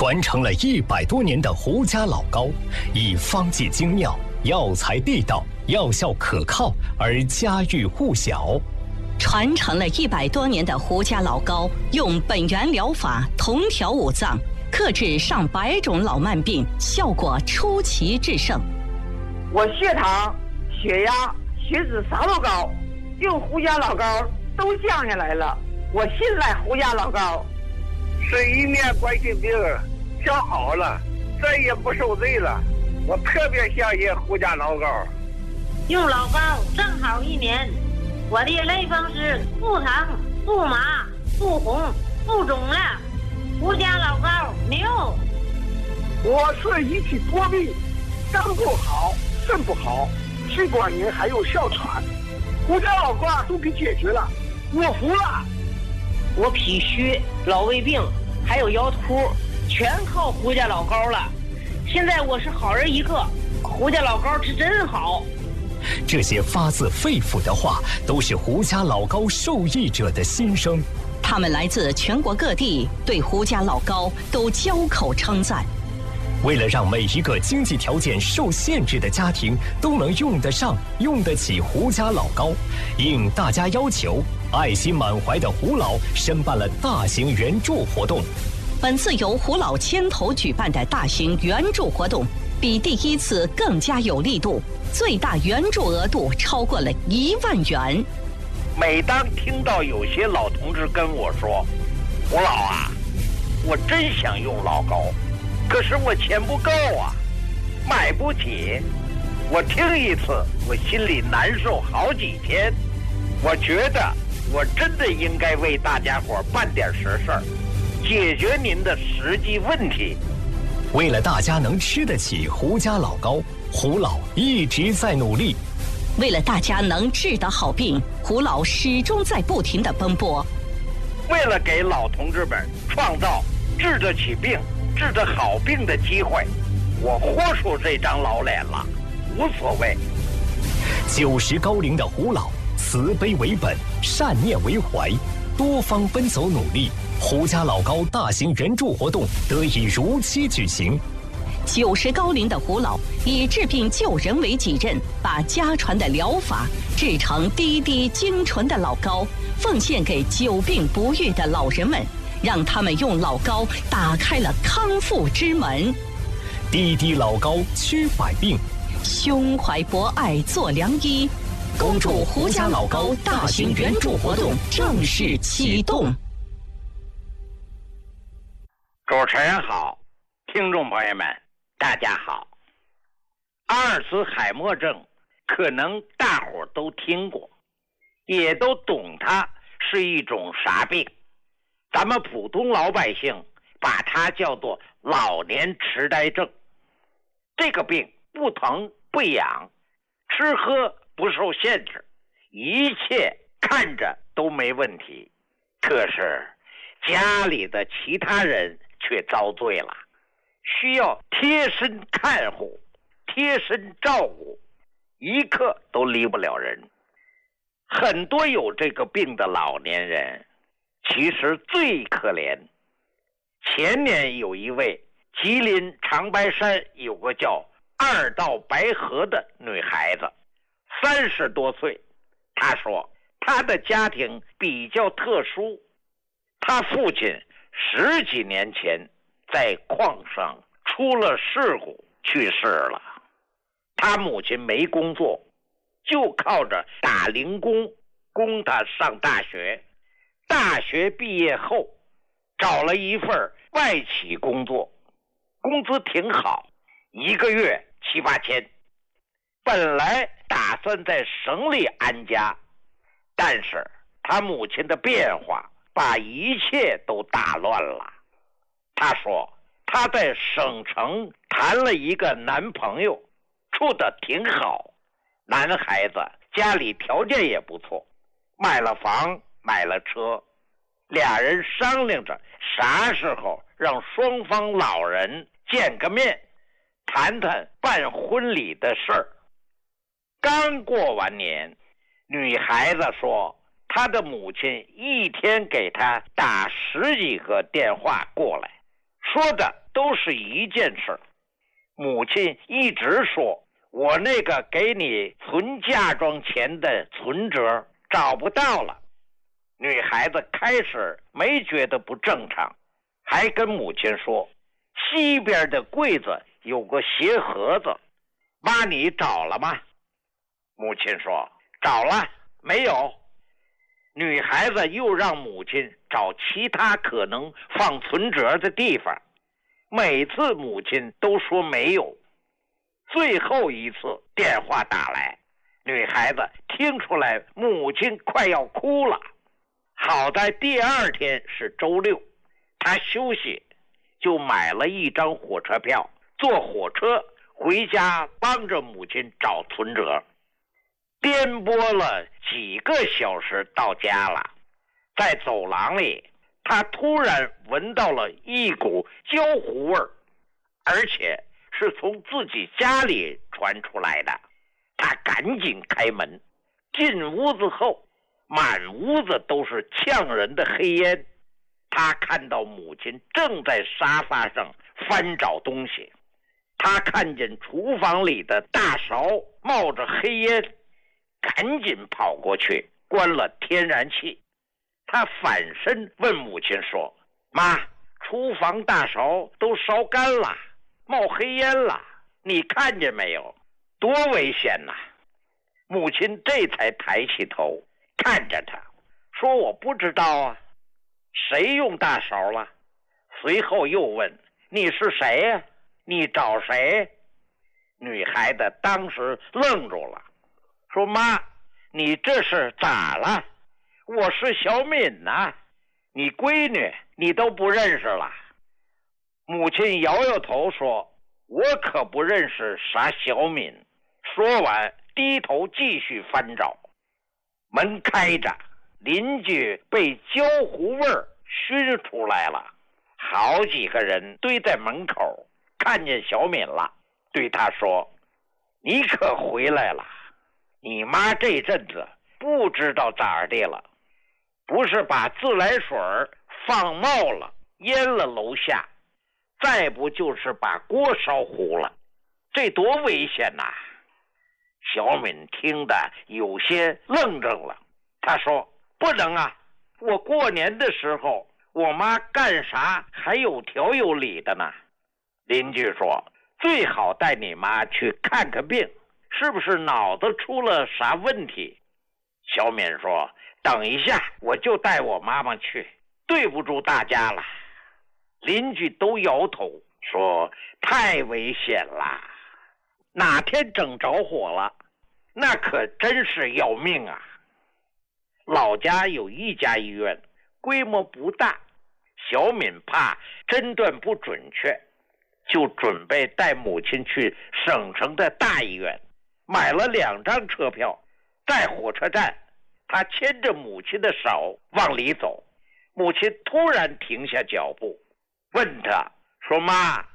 传承了100多年的胡家老高，以方剂精妙、药材地道、药效可靠而家喻户晓。 传承了100多年的胡家老高，用本源疗法同调五脏，克制上百种老慢病，效果出奇制胜。 我血糖、血压、血脂啥都高，用胡家老高都降下来了。我信赖胡家老高。 11年冠心病调好了，再也不受罪了。我特别相信胡家老高。 用老高正好1年，我的类风湿不疼、不麻、不红、不肿了。胡家老高牛。 我是一体多病，肝不好，肾不好，气管炎还有哮喘，胡家老高都给解决了，我服了。 我脾虚、老胃病还有腰突，全靠胡家老高了。现在我是好人一个，胡家老高是真好。 这些发自肺腑的话，都是胡家老高受益者的心声。 他们来自全国各地，对胡家老高都交口称赞。 为了让每一个经济条件受限制的家庭都能用得上、用得起胡家老高，应大家要求，爱心满怀的胡老申办了大型援助活动。 本次由胡老牵头举办的大型援助活动，比第一次更加有力度，最大援助额度超过了1万元。 每当听到有些老同志跟我说：“胡老啊，我真想用老高，可是我钱不够啊，买不起。”我听一次，我心里难受好几天。我觉得我真的应该为大家伙办点实事儿，解决您的实际问题。 为了大家能吃得起胡家老高，胡老一直在努力。 为了大家能治得好病，胡老始终在不停地奔波。 为了给老同志们创造治得起病、治得好病的机会，我豁出这张老脸了，无所谓。 90高龄的胡老，慈悲为本，善念为怀，多方奔走努力，胡家老高大型援助活动得以如期举行。 90高龄的胡老以治病救人为己任，把家传的疗法制成滴滴精纯的老高，奉献给久病不愈的老人们，让他们用老高打开了康复之门。 滴滴老高驱百病， 胸怀博爱做良医。恭祝胡家老高大型援助活动正式启动。 主持人好，听众朋友们大家好。阿尔茨海默症可能大伙都听过，也都懂它是一种啥病。咱们普通老百姓把它叫做老年痴呆症。这个病不疼不痒，吃喝不受限制，一切看着都没问题。可是家里的其他人却遭罪了，需要贴身看护、贴身照顾，一刻都离不了人。很多有这个病的老年人其实最可怜。前年有一位吉林长白山有个叫二道白河的女孩子，30多岁。她说她的家庭比较特殊，她父亲10几年前在矿上出了事故去世了，她母亲没工作，就靠着打零工供她上大学。大学毕业后找了一份外企工作，工资挺好，1个月7、8千。本来打算在省里安家，但是他母亲的变化把一切都打乱了。他说他在省城谈了一个男朋友，处得挺好，男孩子家里条件也不错，买了房买了车，俩人商量着啥时候让双方老人见个面，谈谈办婚礼的事儿。刚过完年，女孩子说她的母亲一天给她打10几个电话过来，说的都是一件事。母亲一直说，我那个给你存嫁妆钱的存折找不到了。女孩子开始没觉得不正常，还跟母亲说，西边的柜子有个鞋盒子，妈你找了吗？母亲说，找了，没有。女孩子又让母亲找其他可能放存折的地方，每次母亲都说没有。最后一次电话打来，女孩子听出来母亲快要哭了。好在第二天是周六，她休息，就买了一张火车票，坐火车回家帮着母亲找存折。颠簸了几个小时到家了，在走廊里，他突然闻到了一股焦糊味儿，而且是从自己家里传出来的。他赶紧开门，进屋子后，满屋子都是呛人的黑烟。他看到母亲正在沙发上翻找东西，他看见厨房里的大勺冒着黑烟，赶紧跑过去关了天然气。他反身问母亲说，妈，厨房大勺都烧干了，冒黑烟了，你看见没有？多危险呐！母亲这才抬起头看着他，说，我不知道啊，谁用大勺了？随后又问，你是谁呀？你找谁？女孩子当时愣住了，说，妈，你这是咋了？我是小敏呐，你闺女你都不认识了。母亲摇摇头说，我可不认识啥小敏。说完低头继续翻找。门开着，邻居被焦糊味儿熏出来了，好几个人堆在门口，看见小敏了，对他说，你可回来了，你妈这阵子不知道咋的了，不是把自来水放冒了淹了楼下，再不就是把锅烧糊了，这多危险呐！小敏听得有些愣怔了，他说，不能啊，我过年的时候我妈干啥还有条有理的呢。邻居说，最好带你妈去看看病，是不是脑子出了啥问题？小敏说，等一下我就带我妈妈去，对不住大家了。邻居都摇头说，太危险了，哪天整着火了，那可真是要命啊。老家有一家医院，规模不大，小敏怕诊断不准确，就准备带母亲去省城的大医院，买了2张车票。在火车站，他牵着母亲的手往里走，母亲突然停下脚步，问他说，妈，